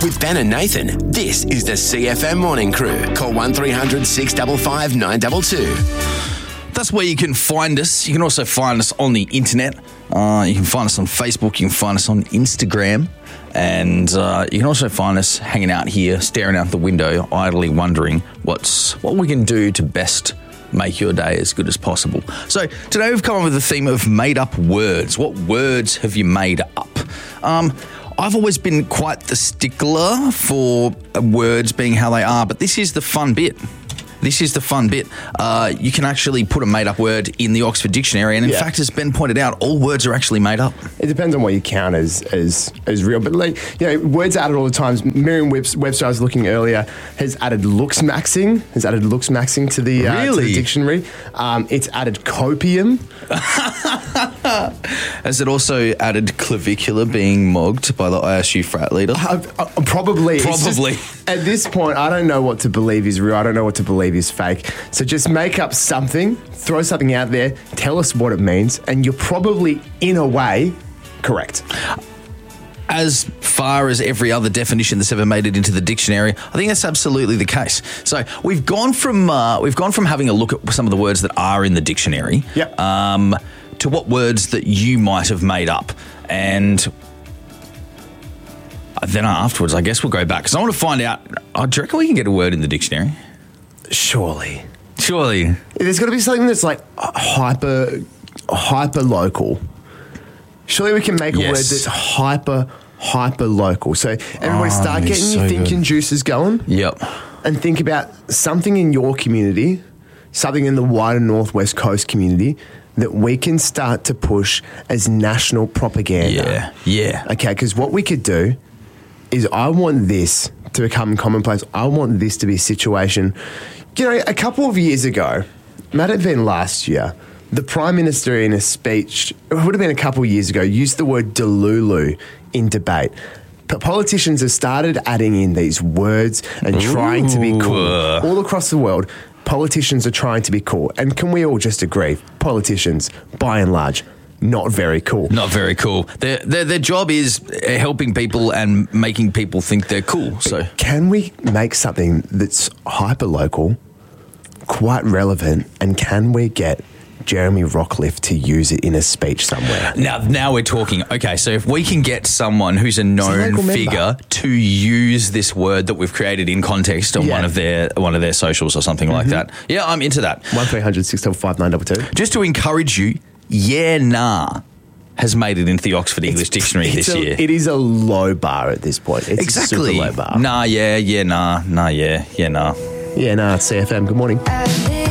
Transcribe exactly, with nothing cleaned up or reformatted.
With Ben and Nathan, this is the C F M Morning Crew. Call one three hundred six five five nine two two. That's where you can find us. You can also find us on the internet. Uh, you can find us on Facebook. You can find us on Instagram. And uh, you can also find us hanging out here, staring out the window, idly wondering what's what we can do to best make your day as good as possible. So today we've come up with the theme of made-up words. What words have you made up? Um, I've always been quite the stickler for words being how they are, but this is the fun bit. This is the fun bit. Uh, you can actually put a made-up word in the Oxford Dictionary, and in Yeah. fact, as Ben pointed out, all words are actually made up. It depends on what you count as as, as real. But, like, you know, words are added all the time. Merriam-Webster, I was looking earlier, has added looks-maxing, has added looks-maxing to the, uh, to Really? the dictionary. Um, it's added copium. Has it also added clavicular being mogged by the I S U frat leader? Uh, uh, probably. It's Probably. just- at this point, I don't know what to believe is real. I don't know what to believe is fake. So just make up something, throw something out there, tell us what it means, and you're probably, in a way, correct. As far as every other definition that's ever made it into the dictionary, I think that's absolutely the case. So we've gone from uh, we've gone from having a look at some of the words that are in the dictionary, Yep. um, to what words that you might have made up, and then afterwards, I guess we'll go back because I want to find out. Oh, do you reckon we can get a word in the dictionary? Surely. Surely. There's got to be something that's like hyper, hyper local. Surely we can make a Yes. word that's hyper, hyper local. So everybody Oh, start you're getting so your thinking good. juices going. Yep. And think about something in your community, something in the wider Northwest Coast community that we can start to push as national propaganda. Yeah. Yeah. Okay, because what we could do is I want this to become commonplace. I want this to be a situation. You know, a couple of years ago, might have been last year, the Prime Minister in a speech, it would have been a couple of years ago, used the word delulu in debate. But politicians have started adding in these words and trying to be cool. Ooh. All across the world, politicians are trying to be cool. And can we all just agree, politicians, by and large, not very cool. Not very cool. Their, their their job is helping people and making people think they're cool. So Can we make something that's hyper local, quite relevant, and can we get Jeremy Rockcliffe to use it in a speech somewhere? now, now we're talking. Okay, so if we can get someone who's a known local member. figure to use this word that we've created in context on Yeah. one of their one of their socials or something like that, yeah, I'm into that. one three hundred six five five nine two two. Just to encourage you, yeah, nah, has made it into the Oxford English Dictionary It's this a- year. It is a low bar at this point. It's exactly. a super low bar. Nah, yeah, yeah, nah, nah, yeah, yeah, nah. Yeah, nah, it's C F M. Good morning.